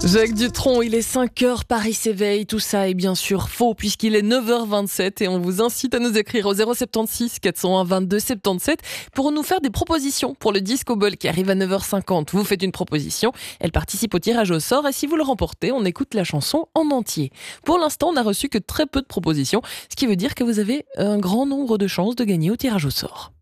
Jacques Dutronc, il est 5h, Paris s'éveille, tout ça est bien sûr faux puisqu'il est 9h27 et on vous incite à nous écrire au 076 401 22 77 pour nous faire des propositions pour le Disco Ball qui arrive à 9h50. Vous faites une proposition, elle participe au tirage au sort et si vous le remportez, on écoute la chanson en entier. Pour l'instant, on n'a reçu que très peu de propositions, ce qui veut dire que vous avez un grand nombre de chances de gagner au tirage au sort.